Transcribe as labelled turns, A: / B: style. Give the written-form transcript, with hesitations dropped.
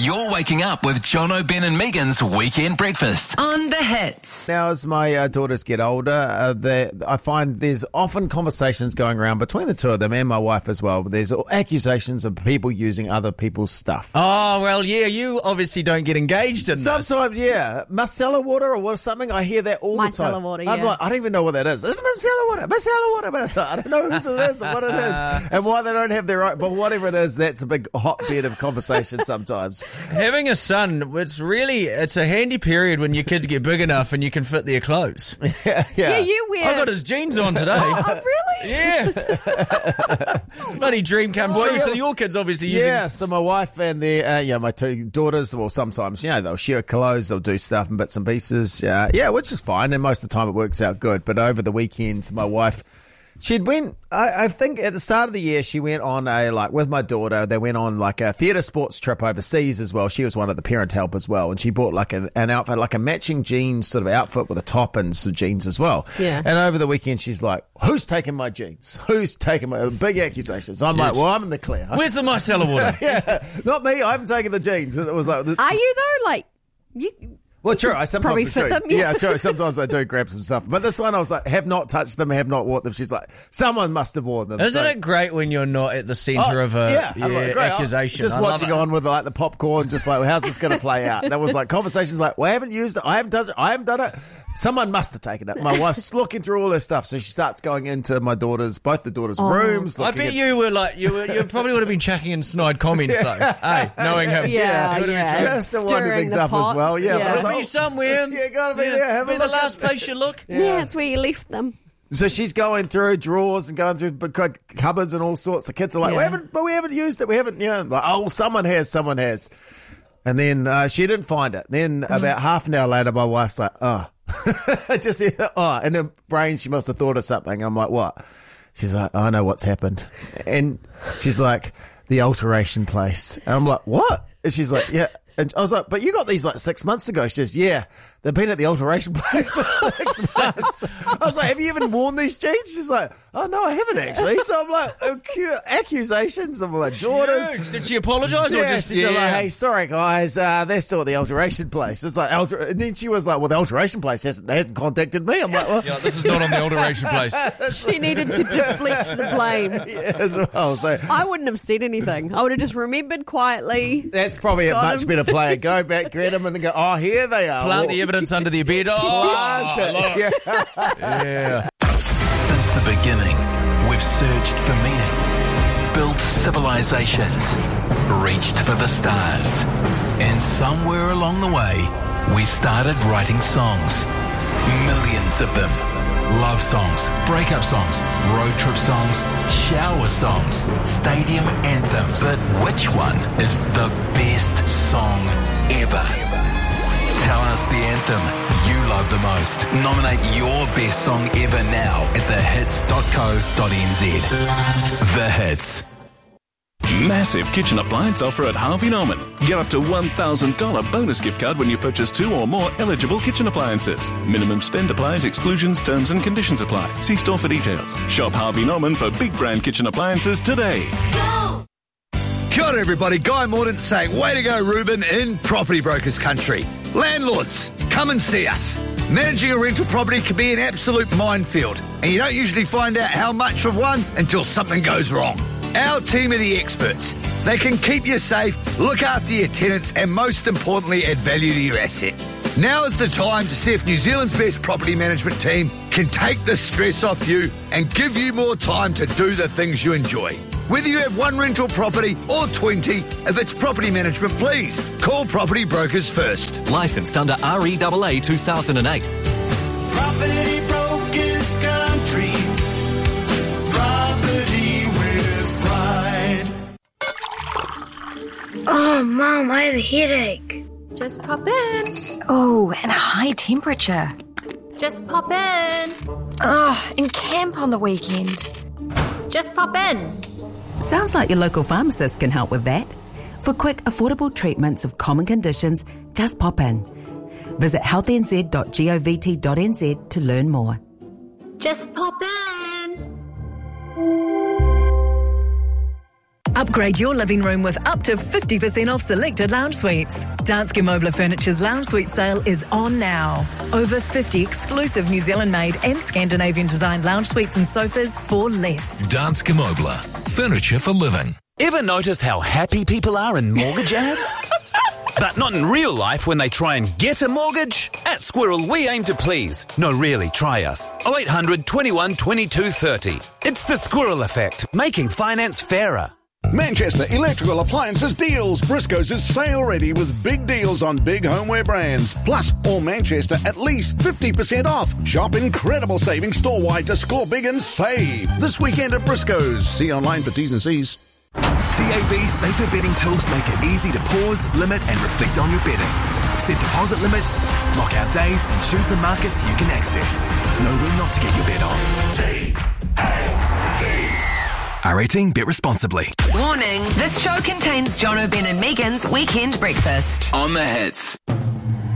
A: You're waking up with Jono, Ben and Megan's Weekend Breakfast.
B: On the Hits.
C: Now, as my daughters get older, I find there's often conversations going around between the two of them and my wife as well. There's accusations of people using other people's stuff.
D: Oh, well, yeah, you obviously don't get engaged in this.
C: Sometimes, yeah. Micellar water or something, I hear that all the time.
E: Micellar water,
C: I'm
E: yeah.
C: like, I don't even know what that is. It's micellar water, micellar water. I don't know who it is and what it is and why they don't have their own. But whatever it is, that's a big hotbed of conversation sometimes.
D: Having a son, it's a handy period when your kids get big enough and you can fit their clothes.
E: Yeah, you wear.
D: I got his jeans on today.
E: Oh, really?
D: Yeah. It's a bloody dream come true.
C: yeah,
D: So your kids obviously using...
C: Yeah, so my wife and my two daughters, well, sometimes, they'll share clothes, they'll do stuff and bits and pieces. Which is fine, and most of the time it works out good. But over the weekend, my wife, I think at the start of the year, she went on with my daughter, they went on like a theatre sports trip overseas as well. She was one of the parent help as well. And she bought like an outfit, like a matching jeans sort of outfit with a top and some jeans as well.
E: Yeah.
C: And over the weekend, she's like, who's taking my jeans? Who's taking my big accusations? I'm like, well, I'm in the clear.
D: Where's the micellar water?
C: Yeah, not me. I haven't taken the jeans. It was like,
E: Are you though? Like you?
C: well, true. I sometimes
E: probably
C: do.
E: fit them,
C: Yeah,
E: yeah.
C: true. Sometimes I do grab some stuff. But this one, I was like, have not touched them, have not worn them. She's like, someone must have worn them.
D: Isn't
C: So-
D: it great when you're not at the centre of a
C: I'm like, great.
D: accusation?
C: Just
D: I love
C: watching
D: it.
C: on with like the popcorn, just like, well, how's this going to play out? That was like conversations like, well, I haven't used it, I haven't touched it, I haven't done it. Someone must have taken it. My wife's looking through all her stuff, so she starts going into both the daughters' rooms.
D: I bet you were like, you probably would have been chucking in snide comments though. Hey, knowing him.
E: Yeah.
C: Still winding
E: Stirring
C: things
E: the
C: up
E: pot.
C: as well. Yeah,
E: Yeah.
C: but I was
D: Be
C: like,
D: somewhere.
C: yeah, gotta be there. Have a
D: Be the
C: look
D: last
C: at-
D: place you look.
E: Yeah, it's where you left them.
C: So she's going through drawers and going through cupboards and all sorts. The kids are like,
E: Yeah.
C: we haven't used it. We haven't, like, oh, someone has. And then she didn't find it. Then about half an hour later, my wife's like, just, in her brain, she must have thought of something. I'm like, what? She's like, I know what's happened. And she's like, the alteration place. And I'm like, what? And she's like, yeah. And I was like, but you got these like 6 months ago. She says, yeah, they've been at the alteration place for 6 months. I was like, have you even worn these jeans? She's like, oh, no, I haven't actually. So I'm like, accusations of my daughters.
D: Huge. Did she apologise?
C: Yeah,
D: or just,
C: she's like, hey, sorry, guys, they're still at the alteration place. It's like, and then she was like, well, the alteration place hasn't contacted me. I'm like, well,
D: You're like, this is not on the alteration place.
E: She needed to deflect the blame.
C: yeah, as well. So
E: I wouldn't have said anything. I would have just remembered quietly.
C: that's probably a
E: Got
C: much
E: him.
C: better play. Go back, grab them, and then go, oh, here they are.
D: Plant the evidence under their bed.
C: Plant it. Yeah.
D: Yeah.
A: Since the beginning, we've searched for meaning, built civilizations, reached for the stars. And somewhere along the way, we started writing songs. Millions of them. Love songs, breakup songs, road trip songs, shower songs, stadium anthems. But which one is the best song ever? Tell us the anthem you love the most. Nominate your best song ever now at thehits.co.nz. The Hits.
F: Massive kitchen appliance offer at Harvey Norman. Get up to $1,000 bonus gift card when you purchase 2 or more eligible kitchen appliances. Minimum spend applies, exclusions, terms and conditions apply. See store for details. Shop Harvey Norman for big brand kitchen appliances today.
G: Kia ora everybody, Guy Mordaunt saying, way to go Ruben in Property Brokers Country. Landlords, come and see us. Managing a rental property can be an absolute minefield, and you don't usually find out how much of one until something goes wrong. Our team are the experts. They can keep you safe, look after your tenants, and most importantly, add value to your asset. Now is the time to see if New Zealand's best property management team can take the stress off you and give you more time to do the things you enjoy. Whether you have one rental property or 20, if it's property management, please call Property Brokers first.
H: Licensed under REAA 2008.
I: Property Brokers Country. Property with pride.
J: Oh, Mum, I have a headache.
E: Just pop in.
K: Oh, and a high temperature.
E: Just pop in.
K: Oh, and camp on the weekend.
E: Just pop in.
B: Sounds like your local pharmacist can help with that. For quick, affordable treatments of common conditions, just pop in. Visit healthnz.govt.nz to learn more.
E: Just pop in.
L: Upgrade your living room with up to 50% off selected lounge suites. Danske Mobler Furniture's lounge suite sale is on now. Over 50 exclusive New Zealand-made and Scandinavian-designed lounge suites and sofas for less.
M: Danske Mobler. Furniture for living.
N: Ever noticed how happy people are in mortgage ads? But not in real life when they try and get a mortgage? At Squirrel, we aim to please. No, really, try us. 0800 21 22 30. It's the Squirrel effect, making finance fairer.
O: Manchester Electrical Appliances deals. Briscoe's is sale ready with big deals on big homeware brands. Plus, all Manchester at least 50% off. Shop incredible savings store-wide to score big and save. This weekend at Briscoe's. See online for T's and C's.
P: TAB's safer betting tools make it easy to pause, limit and reflect on your betting. Set deposit limits, lock out days and choose the markets you can access. Know when not to get your bet on. R18, bet responsibly.
Q: Warning, this show contains John O'Brien and Megan's Weekend Breakfast.
A: On the hits.